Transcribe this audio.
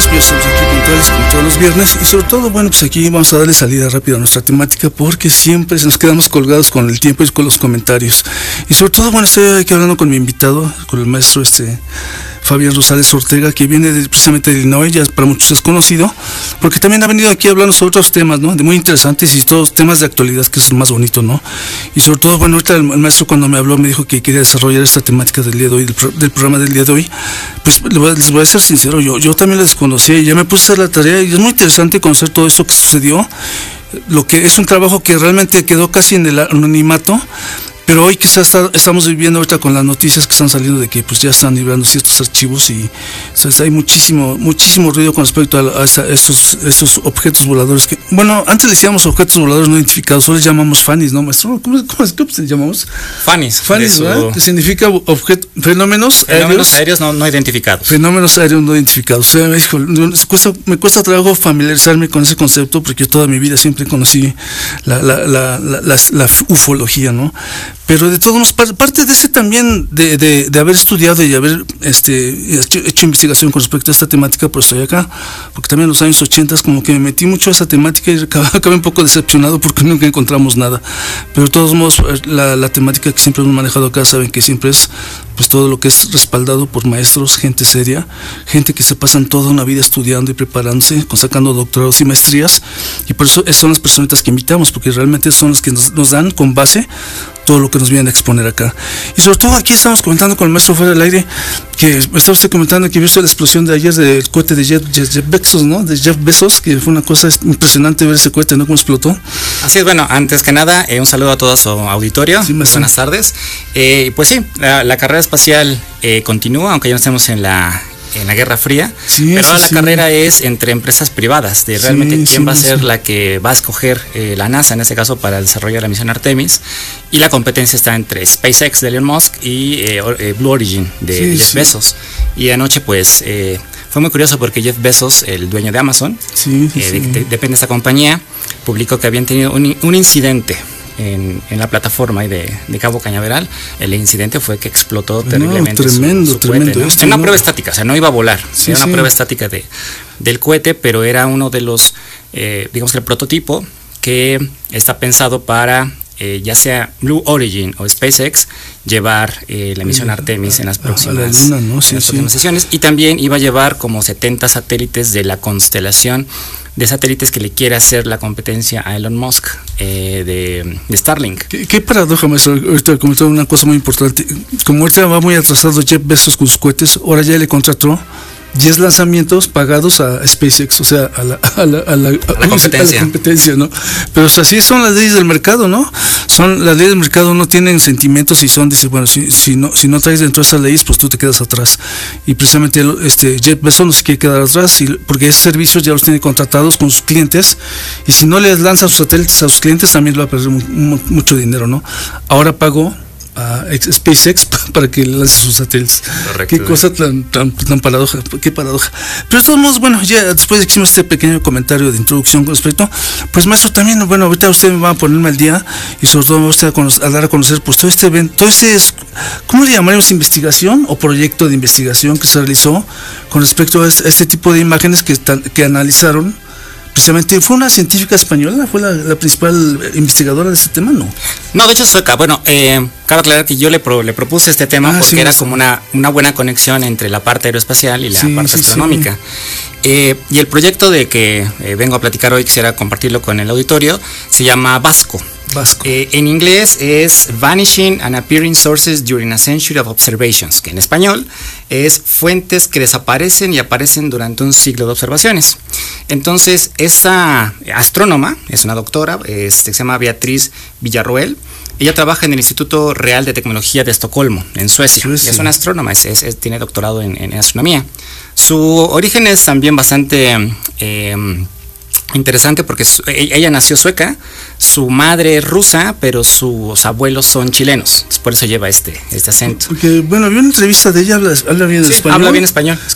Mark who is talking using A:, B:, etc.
A: pues ya estamos aquí puntuales como todos los viernes y sobre todo, bueno, pues aquí vamos a darle salida rápida a nuestra temática porque siempre nos quedamos colgados con el tiempo y con los comentarios. Y sobre todo, bueno, estoy aquí hablando con mi invitado, con el maestro Fabián Rosales Ortega, que viene precisamente de Illinois, ya para muchos es conocido, porque también ha venido aquí hablando sobre otros temas, ¿no? De muy interesantes y todos temas de actualidad, que es lo más bonito, ¿no? Y sobre todo, bueno, ahorita el maestro cuando me habló me dijo que quería desarrollar esta temática del día de hoy, del programa del día de hoy, pues les voy a ser sincero, yo también la desconocía y ya me puse a hacer la tarea y es muy interesante conocer todo esto que sucedió, lo que es un trabajo que realmente quedó casi en el anonimato. Pero hoy quizás estamos viviendo ahorita con las noticias que están saliendo de que pues ya están librando ciertos archivos y hay muchísimo ruido con respecto a estos objetos voladores que, bueno, antes le decíamos objetos voladores no identificados, hoy les llamamos FANIs, ¿no, maestro? ¿Cómo les llamamos?
B: FANIS,
A: ¿verdad? Que significa fenómenos
B: aéreos no identificados.
A: Fenómenos aéreos no identificados. O sea, me cuesta trabajo familiarizarme con ese concepto porque yo toda mi vida siempre conocí la ufología, ¿no? Pero de todos modos, parte de ese también, de haber estudiado y haber hecho investigación con respecto a esta temática, pues estoy acá, porque también en los años 80 como que me metí mucho a esa temática y acabé un poco decepcionado porque nunca encontramos nada. Pero de todos modos, la temática que siempre hemos manejado acá, saben que siempre es pues todo lo que es respaldado por maestros, gente seria, gente que se pasan toda una vida estudiando y preparándose, sacando doctorados y maestrías, y por eso son las personitas que invitamos, porque realmente son las que nos dan con base todo lo que nos vienen a exponer acá. Y sobre todo aquí estamos comentando con el maestro fuera del aire, que me estaba usted comentando que vio la explosión de ayer del cohete de Jeff Bezos, ¿no? De Jeff Bezos, que fue una cosa impresionante ver ese cohete, ¿no? Cómo explotó.
B: Así es, bueno, antes que nada, un saludo a todo su auditorio. Sí, buenas tardes. Pues sí, la carrera espacial continúa, aunque ya no estemos en la Guerra Fría, sí, pero ahora la carrera es entre empresas privadas, de realmente quién va a ser la que va a escoger la NASA, en este caso, para desarrollar la misión Artemis, y la competencia está entre SpaceX de Elon Musk y Blue Origin de Jeff Bezos. Y anoche, pues, fue muy curioso porque Jeff Bezos, el dueño de Amazon, depende de esta compañía, publicó que habían tenido un incidente en la plataforma de Cabo Cañaveral. El incidente fue que explotó terriblemente
A: tremendo,
B: su cohete, ¿no? Era una prueba estática, o sea, no iba a volar, era una prueba estática del cohete, pero era uno de los, digamos que el prototipo que está pensado para ya sea Blue Origin o SpaceX llevar la misión Artemis en las próximas, próximas sesiones, y también iba a llevar como 70 satélites de la constelación de satélites que le quiere hacer la competencia a Elon Musk de Starlink.
A: ¿Qué paradoja, maestro? Ahorita comentó una cosa muy importante. Como ahorita va muy atrasado Jeff Bezos con sus cohetes, ahora ya le contrató 10 lanzamientos pagados a SpaceX, o sea, a la competencia, ¿no? Pero o sea, así son las leyes del mercado, ¿no? Son las leyes del mercado, no tienen sentimientos y dice, bueno, si no traes dentro de esas leyes, pues tú te quedas atrás. Y precisamente Jeff Bezos no se quiere quedar atrás, porque esos servicios ya los tiene contratados con sus clientes, y si no les lanza sus satélites a sus clientes, también va a perder mucho dinero, ¿no? Ahora pagó a SpaceX para que lance sus satélites. Correcto. Qué cosa tan paradoja, qué paradoja. Pero de todos modos, bueno, ya después de que hicimos este pequeño comentario de introducción con respecto, pues maestro, también, bueno, ahorita usted me va a ponerme al día y sobre todo me va a dar a conocer pues todo este evento, ¿cómo le llamaremos? ¿Investigación o proyecto de investigación que se realizó con respecto a este tipo de imágenes que analizaron? Precisamente, ¿fue una científica española? ¿Fue la principal investigadora de este tema?
B: No, de hecho es sueca. Bueno, cabe aclarar que yo le propuse este tema porque era como una buena conexión entre la parte aeroespacial y la parte astronómica. Y el proyecto de que vengo a platicar hoy, quisiera compartirlo con el auditorio, se llama VASCO. En inglés es Vanishing and Appearing Sources During a Century of Observations, que en español es fuentes que desaparecen y aparecen durante un siglo de observaciones. Entonces, esta astrónoma es una doctora, se llama Beatriz Villarroel. Ella trabaja en el Instituto Real de Tecnología de Estocolmo, en Suecia. Es una astrónoma, tiene doctorado en astronomía. Su origen es también bastante interesante porque ella nació sueca, su madre es rusa, pero sus abuelos son chilenos, por eso lleva este acento.
A: Porque, bueno, vi una entrevista de ella, habla bien español.
B: Habla bien español,